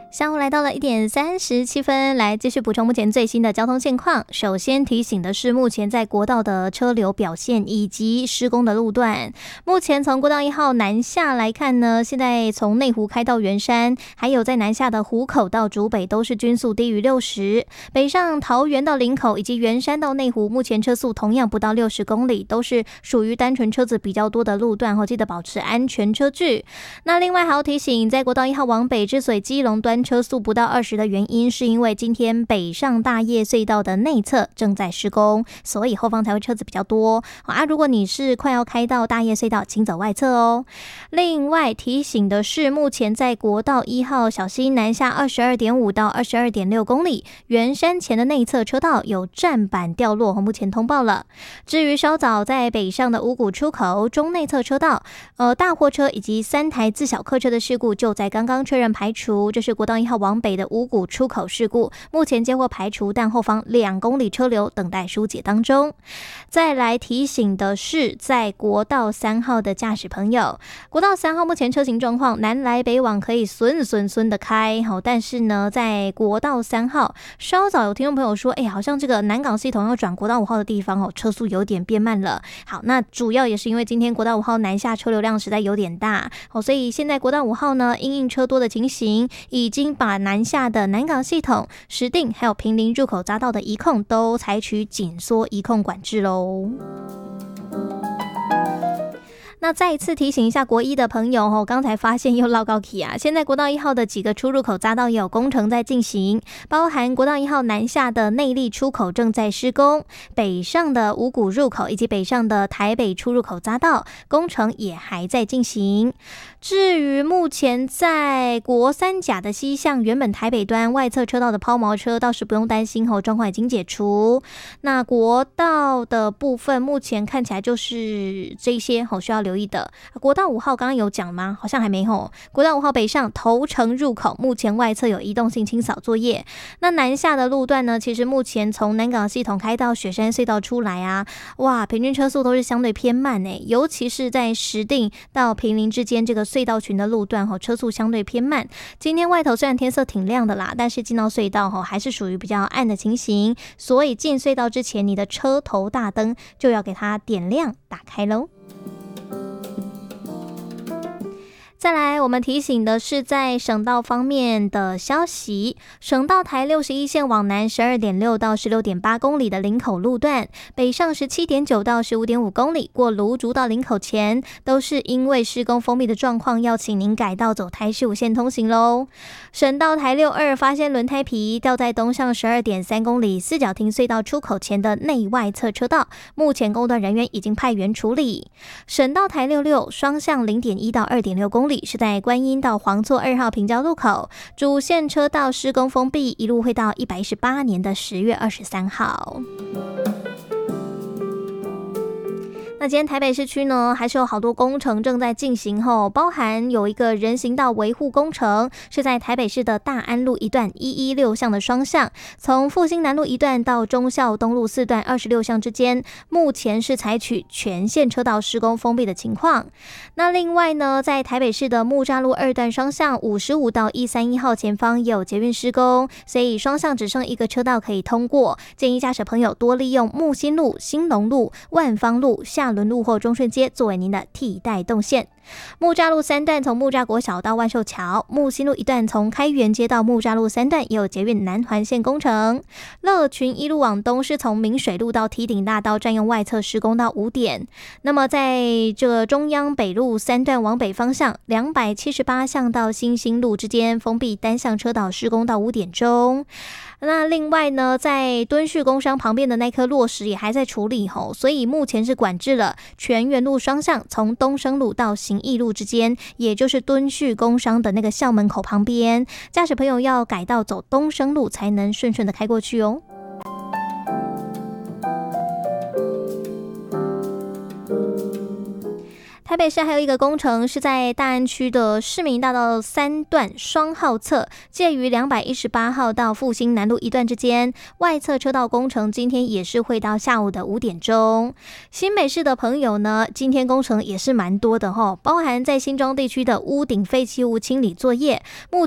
下午来到了1:37，来继续补充目前最新的交通现况。首先提醒的是，目前在国道的车流表现以及施工的路段。目前从国道1号南下来看呢，现在从内湖开到圆山，还有在南下的湖口到竹北都是均速低于60。北上桃园到林口以及圆山到内湖，目前车速同样不到60公里，都是属于单纯车子比较多的路段，记得保持安全车距。那另外还要提醒，在国道1号往北之所以基隆端车速不到20的原因，是因为今天北上大业隧道的内侧正在施工，所以后方才会车子比较多如果你是快要开到大业隧道，请走外侧哦。另外提醒的是，目前在国道1号小心南下22.5到22.6公里，圆山前的内侧车道有站板掉落，目前通报了。至于稍早在北上的五股出口中内侧车道，大货车以及3台自小客车的事故就在刚刚确认排除，这是国道1号往北的五股出口事故，目前接获排除，但后方2公里车流等待疏解当中。再来提醒的是，在国道3号的驾驶朋友，国道3号目前车型状况，南来北往可以顺的开，但是呢，在国道3号稍早有听众朋友说，好像这个南港系统要转国道5号的地方车速有点变慢了。好，那主要也是因为今天国道5号南下车流量实在有点大，所以现在国道5号呢，因应车多的情形，已经把南下的南港系统、石碇还有坪林入口匝道的移控都采取紧缩移控管制咯。那再一次提醒一下国一的朋友刚才发现又落高起现在国道1号的几个出入口匝道也有工程在进行，包含国道1号南下的内壢出口正在施工，北上的五股入口以及北上的台北出入口匝道工程也还在进行。至于目前在国三甲的西向原本台北端外侧车道的抛锚车倒是不用担心状况已经解除。那国道的部分目前看起来就是这些需要留意的。国道5号刚刚有讲吗？好像还没国道5号北上头城入口目前外侧有移动性清扫作业。那南下的路段呢，其实目前从南港系统开到雪山隧道出来平均车速都是相对偏慢尤其是在石碇到坪林之间这个隧道群的路段车速相对偏慢。今天外头虽然天色挺亮的啦，但是进到隧道还是属于比较暗的情形，所以进隧道之前你的车头大灯就要给它点亮打开咯。再来我们提醒的是在省道方面的消息，省道台61线往南 12.6 到 16.8 公里的林口路段，北上 17.9 到 15.5 公里过芦竹到林口前，都是因为施工封闭的状况，要请您改道走台15线通行咯。省道台62发现轮胎皮掉在东上 12.3 公里四角亭隧道出口前的内外侧车道，目前工段人员已经派员处理。省道台66双向 0.1 到 2.6 公里是在观音到黄厝2号平交路口，主线车道施工封闭，一路会到118年的10月23号。那今天台北市区呢，还是有好多工程正在进行包含有一个人行道维护工程，是在台北市的大安路一段116巷的双向，从复兴南路一段到忠孝东路4段26巷之间，目前是采取全线车道施工封闭的情况。那另外呢，在台北市的木栅路2段双向55到131号前方也有捷运施工，所以双向只剩一个车道可以通过，建议驾驶朋友多利用木新路、兴隆路、万芳路、下轮路或中顺街作为您的替代动线。木栅路3段从木栅国小到万寿桥，木新路一段从开元街到木栅路3段也有捷运南环线工程。乐群一路往东是从明水路到梯顶大道占用外侧施工到5点。那么在这个中央北路3段往北方向278巷到新兴路之间封闭单向车道施工到5点钟。那另外呢，在敦叙工商旁边的那颗落石也还在处理所以目前是管制了全园路双向从东升路到行义路之间，也就是敦叙工商的那个校门口旁边，驾驶朋友要改道走东升路才能顺的开过去哦。台北市还有一个工程是在大安区的市民大道3段双号侧，介于218号到复兴南路一段之间，外侧车道工程今天也是会到下午的5点钟。新北市的朋友呢，今天工程也是蛮多的包含在新庄地区的屋顶废弃物清理作业，目